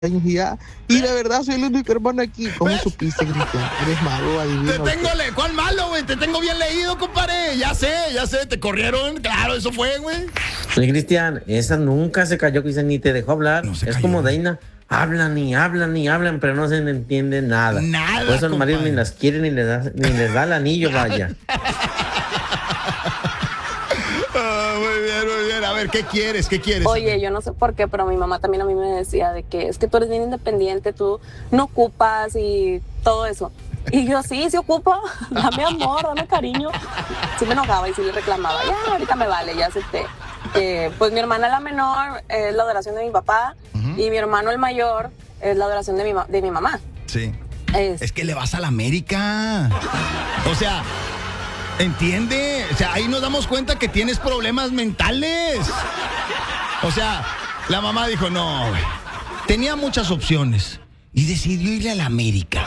años y de verdad soy el único hermano aquí. ¿Cómo supiste, Cristian? Eres malo, adivino. ¿Cuál malo, güey? Te tengo bien leído, compadre. Ya sé, te corrieron. Claro, eso fue, güey. Oye, Cristian, esa nunca se cayó, Cristian, ni te dejó hablar. No se es cayó. como Daina. Hablan y hablan, pero no se entiende nada. Nada, por eso el marido compadre. ni las quiere ni les da el anillo, vaya. Muy bien. A ver, ¿qué quieres? Oye, yo no sé por qué, pero mi mamá también a mí me decía de que es que tú eres bien independiente, tú no ocupas y todo eso. Y yo, sí ocupo, dame amor, dame cariño. Sí me enojaba y sí le reclamaba, ya, ahorita me vale, ya acepté. Pues mi hermana la menor es la adoración de mi papá y mi hermano el mayor es la adoración de mi mamá. Sí. Es que le vas a la América. O sea, ¿entiende? O sea, ahí nos damos cuenta que tienes problemas mentales. O sea, la mamá dijo, no, güey. Tenía muchas opciones y decidió irle a la América.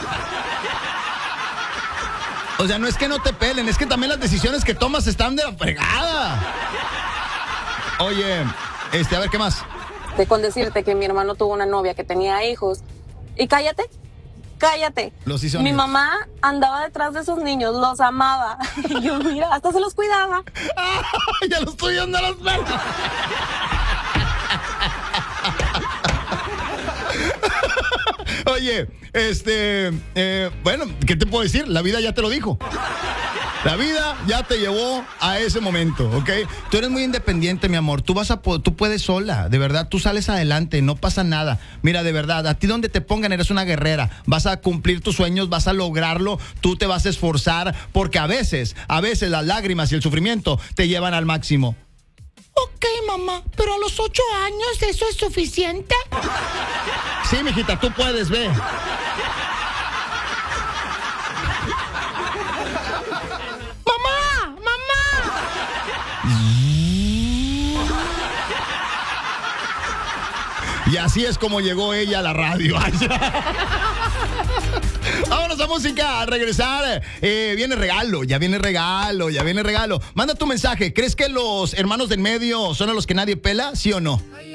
O sea, no es que no te pelen, es que también las decisiones que tomas están de la fregada. Oye, a ver, ¿qué más? Con decirte que mi hermano tuvo una novia que tenía hijos. Y cállate. Los hizo Mi amigos. mamá andaba detrás de esos niños, los amaba. Y yo, mira, hasta se los cuidaba. Ya los tuyos no los ven. Oye, bueno, ¿qué te puedo decir? La vida ya te lo dijo. La vida ya te llevó a ese momento, ¿ok? Tú eres muy independiente, mi amor. Tú puedes sola, de verdad. Tú sales adelante, no pasa nada. Mira, de verdad, a ti donde te pongan eres una guerrera. Vas a cumplir tus sueños, vas a lograrlo. Tú te vas a esforzar, porque a veces las lágrimas y el sufrimiento te llevan al máximo. Ok, mamá, pero a los 8 años eso es suficiente. Sí, mijita, tú puedes, ve. Y así es como llegó ella a la radio. Vámonos a música, a regresar. Ya viene regalo. Manda tu mensaje. ¿Crees que los hermanos del medio son a los que nadie pela? ¿Sí o no?